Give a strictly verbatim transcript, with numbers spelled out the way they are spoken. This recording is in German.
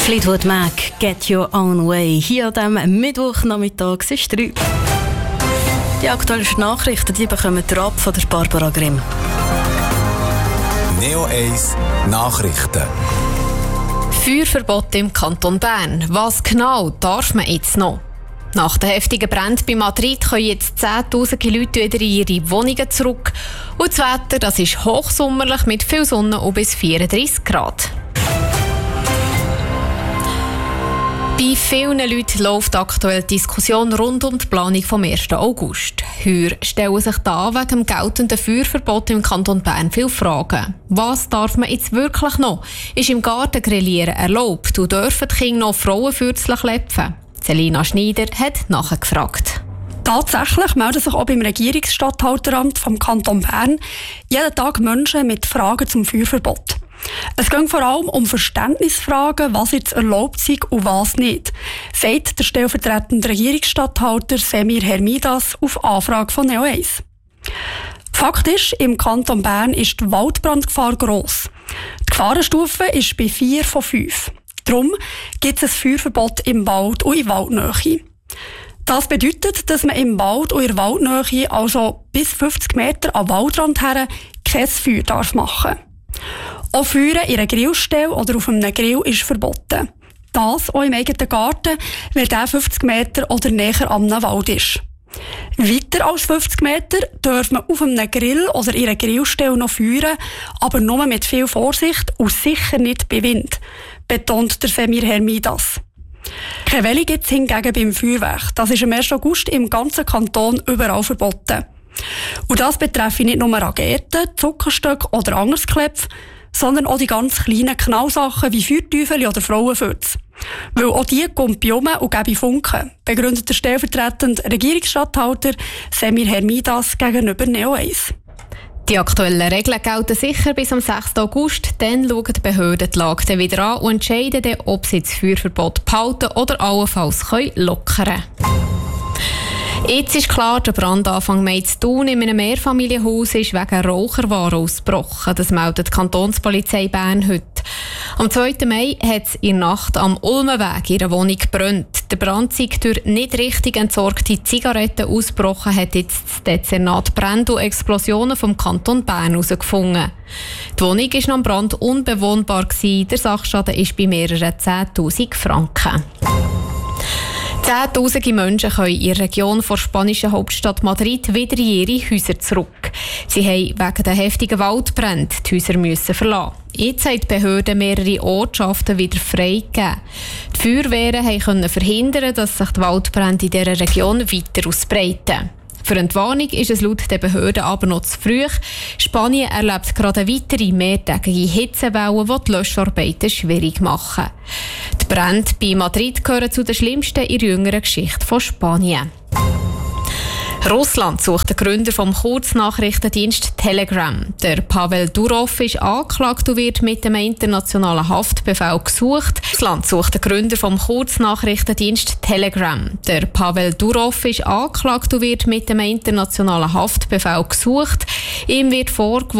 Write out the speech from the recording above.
Fleetwood Mac, Get Your Own Way. Hier an diesem Mittwochnachmittag ist drei. Die aktuellsten Nachrichten die bekommen ihr ab von der Barbara Grimm. Neo eins Nachrichten. Feuerverbot im Kanton Bern. Was genau darf man jetzt noch? Nach den heftigen Bränden bei Madrid können jetzt zehntausende Leute wieder in ihre Wohnungen zurück. Und das Wetter das ist hochsommerlich mit viel Sonne und bis vierunddreissig Grad. Bei vielen Leuten läuft aktuell die Diskussion rund um die Planung vom ersten August. Heuer stellen sich da wegen dem geltenden Feuerverbot im Kanton Bern viele Fragen. Was darf man jetzt wirklich noch? Ist im Garten Grillieren erlaubt und dürfen die Kinder noch Frauenfürzel klepfen? Selina Schneider hat nachgefragt. Tatsächlich melden sich auch beim Regierungsstatthalteramt vom Kanton Bern jeden Tag Menschen mit Fragen zum Feuerverbot. Es geht vor allem um Verständnisfragen, was jetzt erlaubt ist und was nicht, sagt der stellvertretende Regierungsstatthalter Semir Hermidas auf Anfrage von Neo eins. Fakt ist, im Kanton Bern ist die Waldbrandgefahr gross. Die Gefahrenstufe ist bei vier von fünf. Darum gibt es ein Feuerverbot im Wald und in Waldnähe. Das bedeutet, dass man im Wald und in der Waldnähe, also bis fünfzig Meter am Waldrand her, kein Feuer darf machen. Auch Feuern in einer Grillstelle oder auf einem Grill ist verboten. Das auch im eigenen Garten, wenn der fünfzig Meter oder näher am Wald ist. Weiter als fünfzig Meter darf man auf einem Grill oder in einer Grillstelle noch feuern, aber nur mit viel Vorsicht und sicher nicht bei Wind, betont der Semir Hermidas. Keine Welle gibt es hingegen beim Feuerwerk. Das ist am ersten August im ganzen Kanton überall verboten. Und das betrifft nicht nur Raketen, Zuckerstöcke oder anderes Klepf, sondern auch die ganz kleinen Knallsachen wie Feuerteufel oder Frauenfürze. Weil auch die kommt bei um und geben Funken, begründet der stellvertretende Regierungsstatthalter Semir Hermidas gegenüber Neo eins. Die aktuellen Regeln gelten sicher bis am sechsten August. Dann schauen die Behörden die Lage dann wieder an und entscheiden dann, ob sie das Feuerverbot behalten oder allenfalls lockern können. Jetzt ist klar, der Brandanfang Mai in Thun in einem Mehrfamilienhaus ist wegen Raucherwaren ausgebrochen. Das meldet die Kantonspolizei Bern heute. Am zweiten Mai hat es in der Nacht am Ulmenweg in einer Wohnung gebrannt. Der Brand sei durch nicht richtig entsorgte Zigaretten ausgebrochen, hat jetzt das Dezernat Brände und Explosionen vom Kanton Bern herausgefunden. Die Wohnung war am Brand unbewohnbar gewesen. Der Sachschaden ist bei mehreren zehntausend Franken. Zehntausende Menschen können in der Region der spanischen Hauptstadt Madrid wieder in ihre Häuser zurück. Sie haben wegen der heftigen Waldbrände die Häuser müssen verlassen. Jetzt haben die Behörden mehrere Ortschaften wieder freigegeben. Die Feuerwehren konnten verhindern, dass sich die Waldbrände in dieser Region weiter ausbreiten. Für Entwarnung ist es laut den Behörden aber noch zu früh. Spanien erlebt gerade eine weitere mehrtägige Hitzewelle, die die Löscharbeiten schwierig machen. Die Brände bei Madrid gehören zu den schlimmsten in der jüngeren Geschichte von Spanien. Russland sucht den Gründer vom Kurznachrichtendienst Telegram. Der Pavel Durov ist angeklagt und wird mit dem internationalen Haftbefehl gesucht. Russland sucht den Gründer vom Kurznachrichtendienst Telegram. Der Pavel Durov ist angeklagt und wird mit dem internationalen Haftbefehl gesucht. Ihm wird vorgeworfen,